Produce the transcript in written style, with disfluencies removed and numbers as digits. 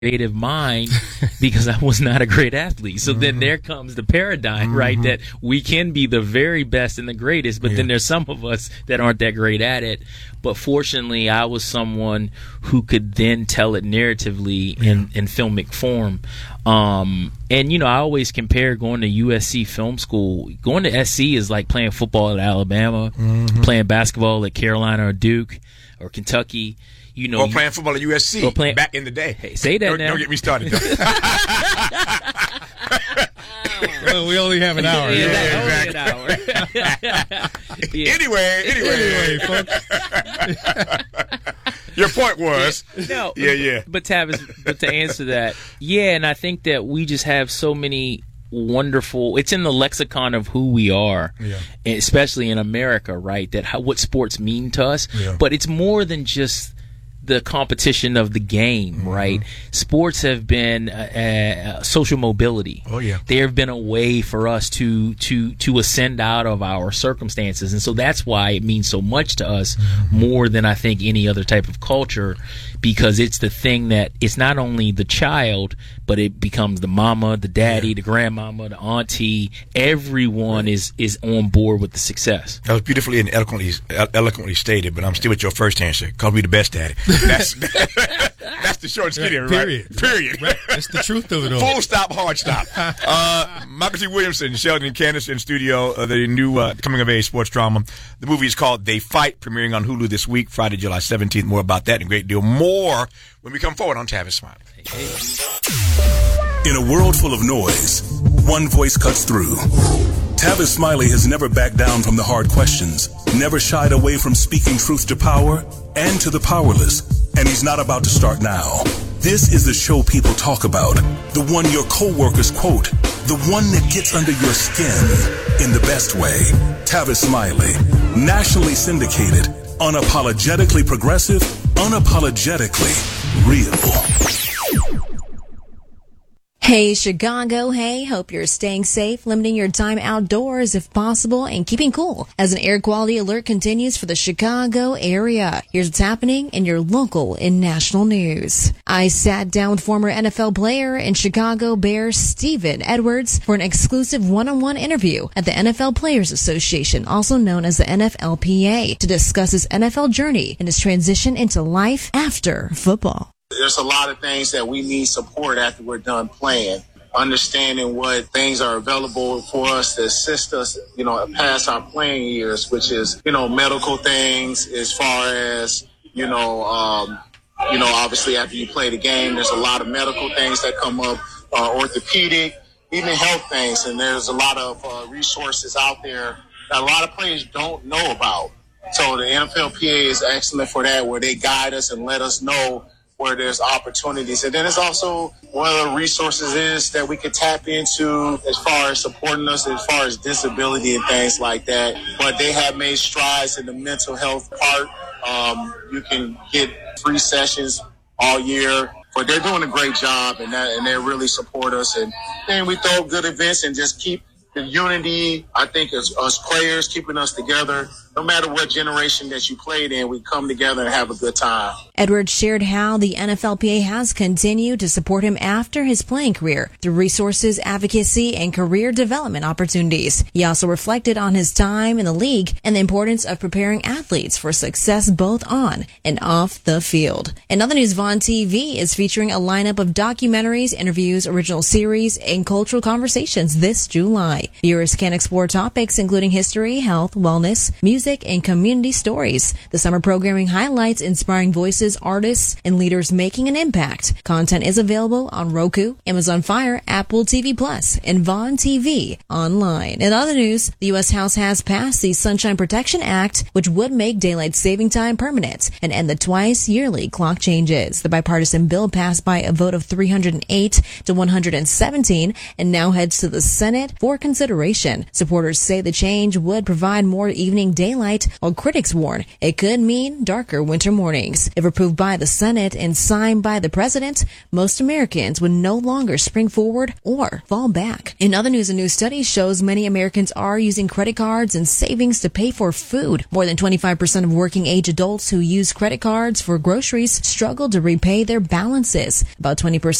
creative mind because I was not a great athlete. So then there comes the paradigm, right, that we can be the very best and the greatest, but then there's some of us that aren't that great at it. But fortunately, I was someone who could then tell it narratively in filmic form. And, you know, I always compare going to USC film school. Going to SC is like playing football at Alabama, playing basketball at Carolina or Duke or Kentucky. You know, or playing football at USC back in the day. Hey, say that now. Don't get me started. Well, we only have an hour. Only an hour. Anyway, folks. Your point was. No. Yeah. But to answer that, and I think that we just have so many wonderful, it's in the lexicon of who we are, especially in America, right? That what sports mean to us. But it's more than just the competition of the game, right? Sports have been social mobility. They have been a way for us to ascend out of our circumstances, and so that's why it means so much to us, more than I think any other type of culture, because it's the thing that it's not only the child, but it becomes the mama, the daddy, the grandmama, the auntie. Everyone is on board with the success. That was beautifully and eloquently stated, but I'm still with your first answer. Call me the best daddy. That's the short and skinny, right? Period. Right. That's the truth of it all. Full stop, hard stop. Michael T. Williamson, Sheldon and Candace in studio, the new coming-of-age sports drama. The movie is called They Fight, premiering on Hulu this week, Friday, July 17th. More about that and a great deal more when we come forward on Tavis Smiley. In a world full of noise, one voice cuts through. Tavis Smiley has never backed down from the hard questions, never shied away from speaking truth to power and to the powerless, and he's not about to start now. This is the show people talk about, the one your coworkers quote, the one that gets under your skin in the best way. Tavis Smiley, nationally syndicated, unapologetically progressive, unapologetically real. Hey, Chicago. Hey, hope you're staying safe, limiting your time outdoors if possible, and keeping cool as an air quality alert continues for the Chicago area. Here's what's happening in your local and national news. I sat down with former NFL player and Chicago Bears Steven Edwards for an exclusive one-on-one interview at the NFL Players Association, also known as the NFLPA, to discuss his NFL journey and his transition into life after football. There's a lot of things that we need support after we're done playing. Understanding what things are available for us to assist us, past our playing years, which is, medical things as far as, obviously after you play the game, there's a lot of medical things that come up, orthopedic, even health things. And there's a lot of resources out there that a lot of players don't know about. So the NFLPA is excellent for that, where they guide us and let us know where there's opportunities. And then it's also one of the resources is that we can tap into as far as supporting us, as far as disability and things like that. But they have made strides in the mental health part. You can get free sessions all year. But they're doing a great job, and they really support us. And then we throw good events and just keep the unity, I think, as us players, keeping us together. No matter what generation that you played in, we come together and have a good time. Edwards shared how the NFLPA has continued to support him after his playing career through resources, advocacy, and career development opportunities. He also reflected on his time in the league and the importance of preparing athletes for success both on and off the field. In other news, Vaughn TV is featuring a lineup of documentaries, interviews, original series, and cultural conversations this July. Viewers can explore topics including history, health, wellness, music, and community stories. The summer programming highlights inspiring voices, artists, and leaders making an impact. Content is available on Roku, Amazon Fire, Apple TV Plus, and Vaughn TV online. In other news, the U.S. House has passed the Sunshine Protection Act, which would make daylight saving time permanent and end the twice-yearly clock changes. The bipartisan bill passed by a vote of 308 to 117 and now heads to the Senate for consideration. Supporters say the change would provide more evening daylight, while critics warn it could mean darker winter mornings. If approved by the Senate and signed by the president, most Americans would no longer spring forward or fall back. In other news, a new study shows many Americans are using credit cards and savings to pay for food. More than 25% of working age adults who use credit cards for groceries struggle to repay their balances. About 20%